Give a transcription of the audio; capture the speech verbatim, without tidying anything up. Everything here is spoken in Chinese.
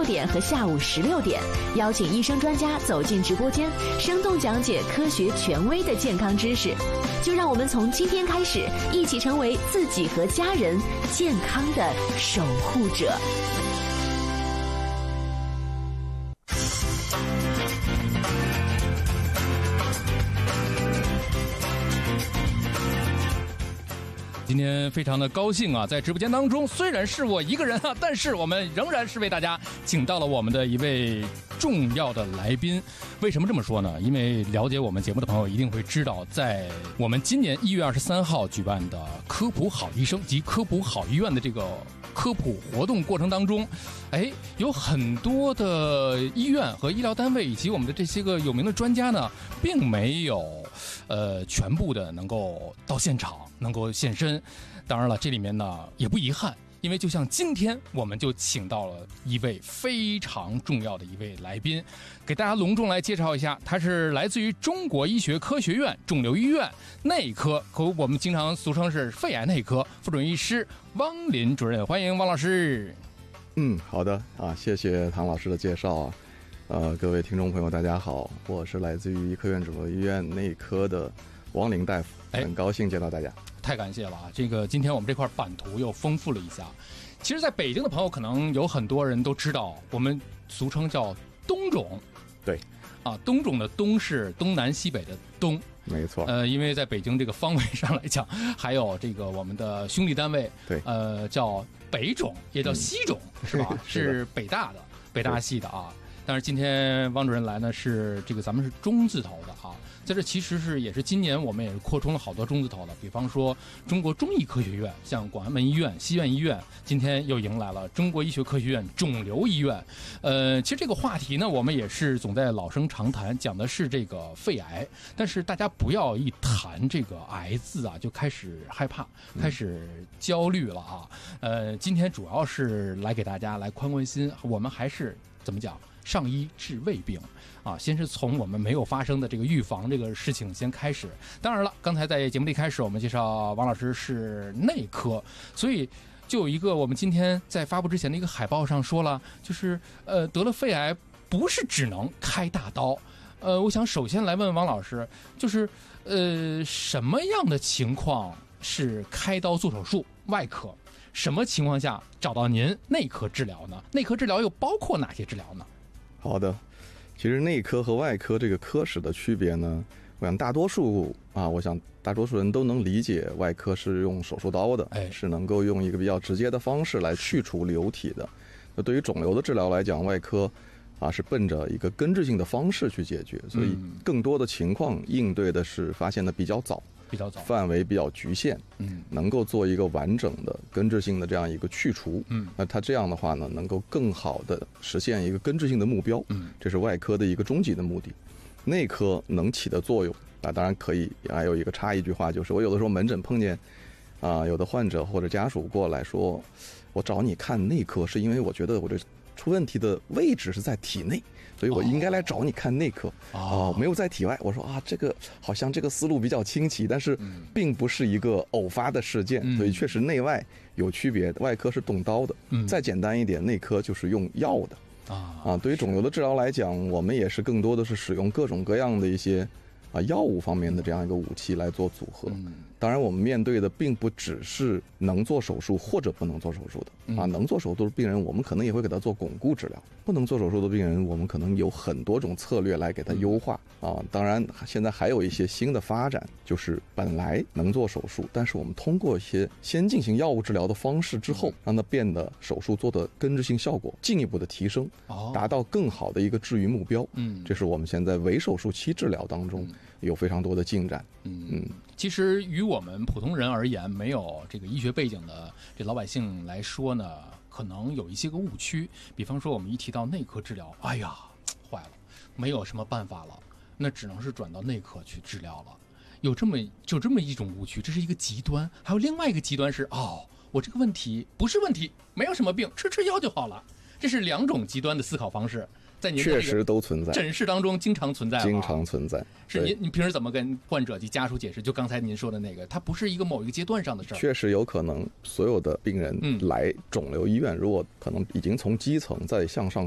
点和下午十六点，邀请医生专家走进直播间，生动讲解科学权威的健康知识。就让我们从今天开始，一起成为自己和家人健康的守护者。 今天非常的高兴啊，在直播间当中，虽然是我一个人啊，但是我们仍然是为大家请到了我们的一位重要的来宾。为什么这么说呢？因为了解我们节目的朋友一定会知道，在我们今年一月二十三号举办的科普好医生及科普好医院的这个科普活动过程当中，哎，有很多的医院和医疗单位以及我们的这些个有名的专家呢，并没有呃全部的能够到现场，能够现身。当然了，这里面呢也不遗憾，因为就像今天我们就请到了一位非常重要的一位来宾，给大家隆重来介绍一下，他是来自于中国医学科学院肿瘤医院内科，和我们经常俗称是肺癌内科副主任医师汪林主任，欢迎汪老师。 嗯，好的啊，谢谢唐老师的介绍啊。呃，各位听众朋友，大家好，我是来自于医科院肿瘤医院内科的汪林大夫，很高兴见到大家。 太感谢了啊！这个今天我们这块版图又丰富了一下。其实，在北京的朋友可能有很多人都知道，我们俗称叫东肿。 对， 啊，东肿的东是东南西北的东。 没错。 呃，因为在北京这个方位上来讲，还有这个我们的兄弟单位， 对， 呃，叫北肿，也叫西肿，嗯、是吧？是北大的，北大系的啊。但是今天汪主任来呢，是这个咱们是中字头的啊，在这其实是也是今年我们也是扩充了好多中字头的，比方说中国中医科学院，像广安门医院、西苑医院，今天又迎来了中国医学科学院肿瘤医院。呃，其实这个话题呢，我们也是总在老生常谈，讲的是这个肺癌，但是大家不要一谈这个癌字啊，就开始害怕，开始焦虑了啊。呃，今天主要是来给大家来宽宽心，我们还是怎么讲？上医治未病啊，先是从我们没有发生的这个预防这个事情先开始。当然了，刚才在节目的一开始，我们介绍王老师是内科，所以就有一个我们今天在发布之前的一个海报上说了，就是呃得了肺癌不是只能开大刀。呃，我想首先来问王老师，就是呃什么样的情况是开刀做手术外科？什么情况下找到您内科治疗呢？内科治疗又包括哪些治疗呢？ 好的，其实内科和外科这个科室的区别呢，我想大多数啊，我想大多数人都能理解，外科是用手术刀的，哎，是能够用一个比较直接的方式来去除瘤体的。那对于肿瘤的治疗来讲，外科啊是奔着一个根治性的方式去解决，所以更多的情况应对的是发现的比较早。 比较早， 范围比较局限，嗯，能够做一个完整的根治性的这样一个去除，嗯，那它这样的话呢，能够更好的实现一个根治性的目标，嗯，这是外科的一个终极的目的。内科能起的作用啊，当然可以，还有一个插一句话，就是我有的时候门诊碰见啊、呃，有的患者或者家属过来说，我找你看内科是因为我觉得我这出问题的位置是在体内，所以我应该来找你看内科啊、哦呃，没有在体外。我说啊，这个好像这个思路比较清奇，但是并不是一个偶发的事件，嗯、所以确实内外有区别。外科是动刀的，嗯、再简单一点，内科就是用药的啊啊。对于肿瘤的治疗来讲，我们也是更多的是使用各种各样的一些啊药物方面的这样一个武器来做组合。嗯、当然，我们面对的并不只是能做手术或者不能做手术的啊，能做手术的病人，我们可能也会给他做巩固治疗；不能做手术的病人，我们可能有很多种策略来给他优化啊。当然，现在还有一些新的发展，就是本来能做手术，但是我们通过一些先进行药物治疗的方式之后，让它变得手术做的根治性效果进一步的提升，达到更好的一个治愈目标。嗯，这是我们现在微手术期治疗当中有非常多的进展。 嗯嗯，其实于我们普通人而言，没有这个医学背景的这老百姓来说呢，可能有一些个误区。比方说，我们一提到内科治疗，哎呀，坏了，没有什么办法了，那只能是转到内科去治疗了。有这么就这么一种误区，这是一个极端。还有另外一个极端是，哦，我这个问题不是问题，没有什么病，吃吃药就好了。这是两种极端的思考方式。在您确实都存在， 诊室当中经常存在， 经常存在。 是您，您平时怎么跟患者及家属解释？就刚才您说的那个，它不是一个某一个阶段上的事儿。 确实有可能，所有的病人来肿瘤医院，如果可能已经从基层再向上